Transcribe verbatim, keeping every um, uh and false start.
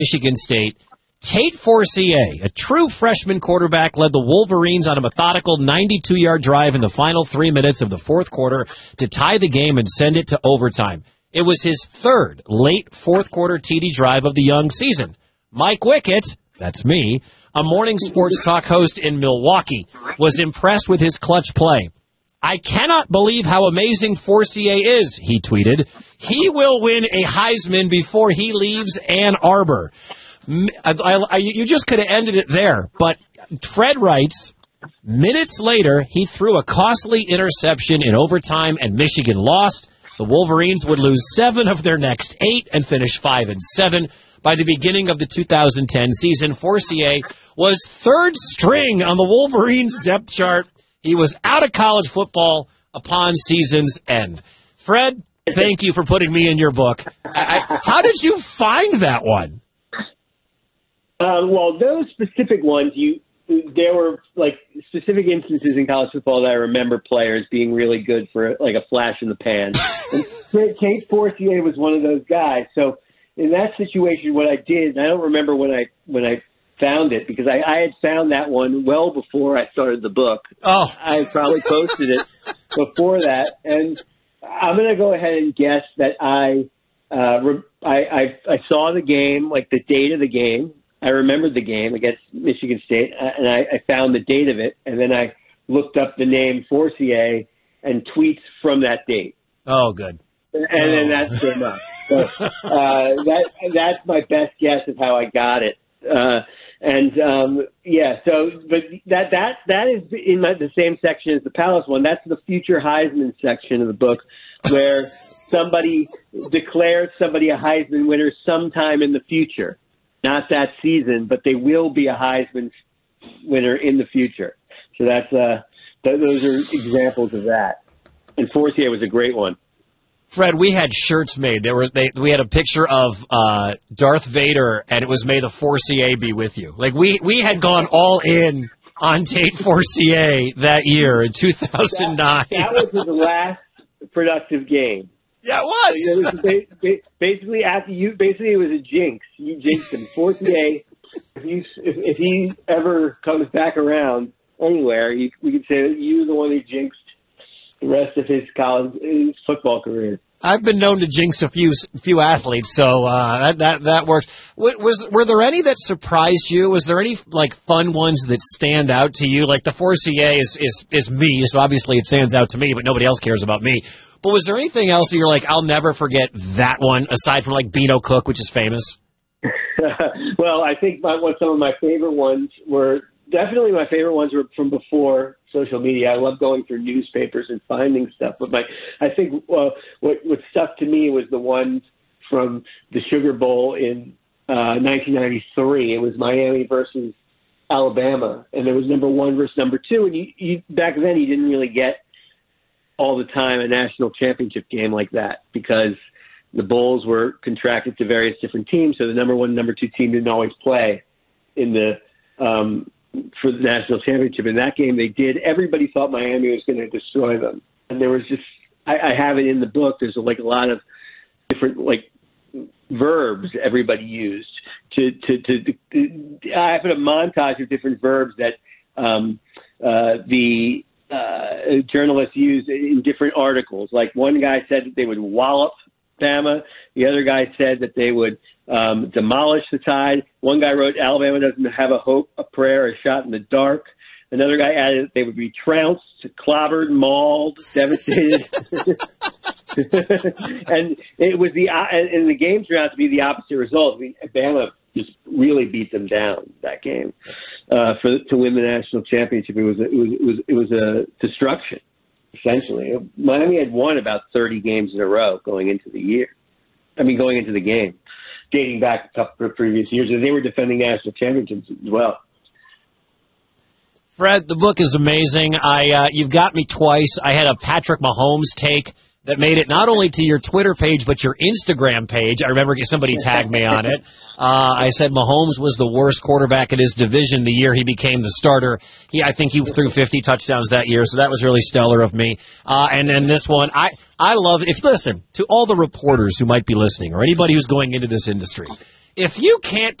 Michigan State. Tate Forcier, a true freshman quarterback, led the Wolverines on a methodical ninety-two-yard drive in the final three minutes of the fourth quarter to tie the game and send it to overtime. It was his third late fourth-quarter T D drive of the young season. Mike Wickett, that's me, a morning sports talk host in Milwaukee, was impressed with his clutch play. I cannot believe how amazing Forcier is, he tweeted. He will win a Heisman before he leaves Ann Arbor. I, I, I, you just could have ended it there. But Fred writes, minutes later, he threw a costly interception in overtime and Michigan lost. The Wolverines would lose seven of their next eight and finish five and seven. By the beginning of the two thousand ten season, Forcier was third string on the Wolverines depth chart. He was out of college football upon season's end. Fred, thank you for putting me in your book. I, I, how did you find that one? Uh, well, those specific ones, you there were like specific instances in college football that I remember players being really good for like a flash in the pan. And Tate Forcier was one of those guys. So in that situation, what I did, and I don't remember when I when I found it because I, I had found that one well before I started the book. Oh, I had probably posted it before that, and I'm going to go ahead and guess that I, uh, re- I I I saw the game, like the date of the game. I remembered the game against Michigan State, and I, I found the date of it, and then I looked up the name Forcier and tweets from that date. Oh, good. And oh. then that came up. So, uh, that that's my best guess of how I got it. Uh, and um, yeah, so but that that that is in my, the same section as the Palace one. That's the future Heisman section of the book, where somebody declares somebody a Heisman winner sometime in the future. Not that season, but they will be a Heisman winner in the future. So that's uh, th- those are examples of that. And Forcier was a great one. Fred, we had shirts made. There were they, we had a picture of uh, Darth Vader, and it was "May the Forcier be with you." Like we we had gone all in on Tate Forcier that year in two thousand nine. That, that was his last productive game. Yeah, it was. So, you know, it was basically, after you, basically, it was a jinx. You jinxed him. Forcier, if, you, if, if he ever comes back around anywhere, you, we could say that you were the one who jinxed the rest of his college, his football career. I've been known to jinx a few few athletes, so uh, that that that works. Was were there any that surprised you? Was there any like fun ones that stand out to you? Like the Forcier is is is me, so obviously it stands out to me, but nobody else cares about me. But was there anything else that you're like, I'll never forget that one, aside from like Beano Cook, which is famous? Well, I think my, what some of my favorite ones were, definitely my favorite ones were from before social media. I love going through newspapers and finding stuff. But my, I think uh, what, what stuck to me was the ones from the Sugar Bowl in uh, nineteen ninety-three. It was Miami versus Alabama, and it was number one versus number two. And you, you, back then, you didn't really get all the time a national championship game like that because the Bulls were contracted to various different teams, so the number one and number two team didn't always play in the um, for the national championship. In that game, they did. Everybody thought Miami was going to destroy them, and there was just I, I have it in the book. There's like a lot of different like verbs everybody used to to to. to I have a montage of different verbs that um, uh, the Uh, journalists used in different articles. Like one guy said that they would wallop Bama. The other guy said that they would um, demolish the Tide. One guy wrote, Alabama doesn't have a hope, a prayer, a shot in the dark. Another guy added that they would be trounced, clobbered, mauled, devastated. And it was the and the game turned out to be the opposite result. I mean, Bama just really beat them down that game uh, for to win the national championship. It was a, it was it was it was a destruction essentially. Miami had won about thirty games in a row going into the year. I mean, going into the game, dating back a couple of previous years, and they were defending national championships as well. Fred, the book is amazing. I uh, you've got me twice. I had a Patrick Mahomes take that made it not only to your Twitter page, but your Instagram page. I remember somebody tagged me on it. Uh, I said Mahomes was the worst quarterback in his division the year he became the starter. He, I think he threw fifty touchdowns that year, so that was really stellar of me. Uh, and then this one, I, I love, if listen, to all the reporters who might be listening or anybody who's going into this industry, If you can't